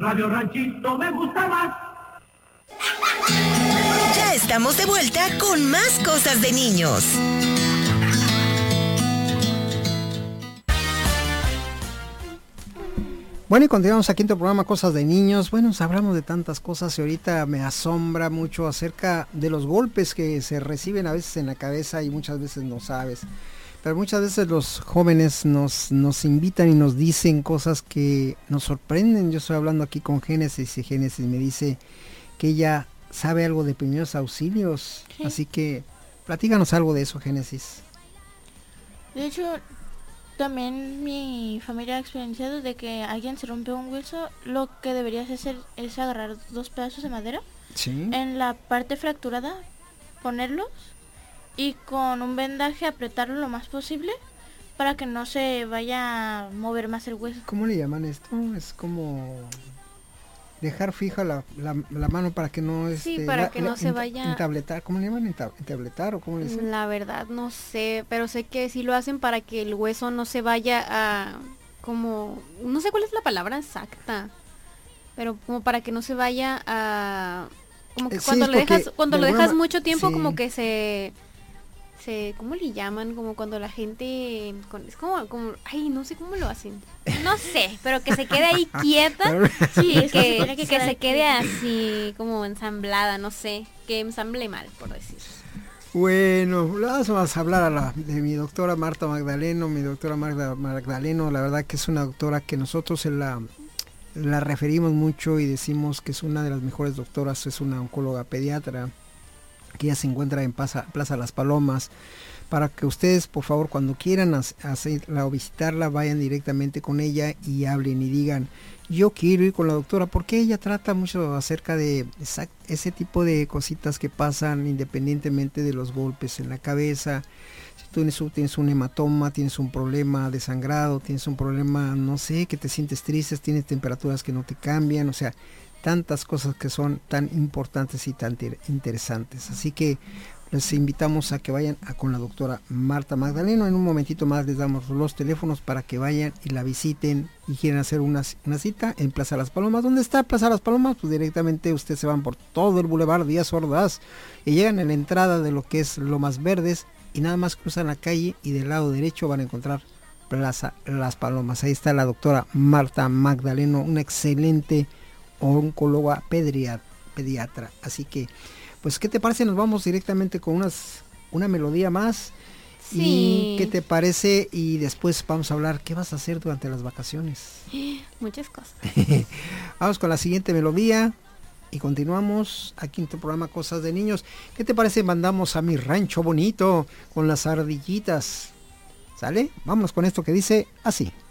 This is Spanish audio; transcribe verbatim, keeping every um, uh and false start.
Radio Ranchito me gusta más. Ya estamos de vuelta con más cosas de niños. Bueno, y continuamos aquí en tu programa Cosas de Niños. Bueno, nos hablamos de tantas cosas y ahorita me asombra mucho acerca de los golpes que se reciben a veces en la cabeza y muchas veces no sabes. Pero muchas veces los jóvenes nos, nos invitan y nos dicen cosas que nos sorprenden. Yo estoy hablando aquí con Génesis y Génesis me dice que ella sabe algo de primeros auxilios. Sí. Así que platícanos algo de eso, Génesis. De hecho, también mi familia ha experienciado de que alguien se rompe un hueso. Lo que deberías hacer es agarrar dos pedazos de madera, ¿sí?, en la parte fracturada, ponerlos y con un vendaje apretarlo lo más posible para que no se vaya a mover más el hueso. ¿Cómo le llaman esto? Es como dejar fija la, la, la mano para que no sí, este, para la, que no la, se vaya entabletar. ¿Cómo le llaman? ¿Entabletar o cómo le dicen? La verdad no sé, pero sé que sí lo hacen para que el hueso no se vaya a, como, no sé cuál es la palabra exacta, pero como para que no se vaya a, como que Eh, sí, cuando es lo dejas, porque cuando de lo alguna dejas ma- mucho tiempo sí. como que se, se, ¿cómo le llaman? Como cuando la gente, con- es como, como, ay, no sé cómo lo hacen, no sé, pero que se quede ahí quieta. Sí, es que, Tiene que, que se quedar quede así como ensamblada, no sé, que ensamble mal, por decir. Bueno, vamos a hablar a la, de mi doctora Marta Magdaleno. Mi doctora Marta Magdaleno, la verdad que es una doctora que nosotros se la, la referimos mucho y decimos que es una de las mejores doctoras. Es una oncóloga pediatra que ya se encuentra en Plaza, Plaza Las Palomas. Para que ustedes, por favor, cuando quieran hacerla o visitarla, vayan directamente con ella y hablen y digan: yo quiero ir con la doctora, porque ella trata mucho acerca de esa, ese tipo de cositas que pasan independientemente de los golpes en la cabeza. Si tú tienes, tienes un hematoma, tienes un problema de sangrado, tienes un problema, no sé, que te sientes triste, tienes temperaturas que no te cambian, o sea, tantas cosas que son tan importantes y tan interesantes. Así que les invitamos a que vayan a con la doctora Marta Magdaleno. En un momentito más les damos los teléfonos para que vayan y la visiten y quieren hacer una, una cita en Plaza Las Palomas. ¿Dónde está Plaza Las Palomas? Pues directamente ustedes se van por todo el Boulevard Díaz Ordaz y llegan a la entrada de lo que es Lomas Verdes y nada más cruzan la calle y del lado derecho van a encontrar Plaza Las Palomas. Ahí está la doctora Marta Magdaleno, una excelente oncóloga pediatra, pediatra. Así que, pues, ¿qué te parece? Nos vamos directamente con unas una melodía más. Sí. ¿Y qué te parece? Y después vamos a hablar qué vas a hacer durante las vacaciones. Muchas cosas. Vamos con la siguiente melodía y continuamos aquí en tu programa Cosas de Niños. ¿Qué te parece? Mandamos a Mi Rancho Bonito con las ardillitas. ¿Sale? Vamos con esto que dice así.